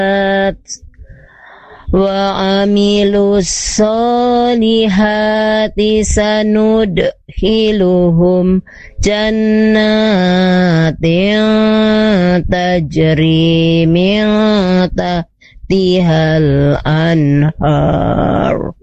وعملوا الصالحات سندخلهم جنات تجري من تحتها الأنهار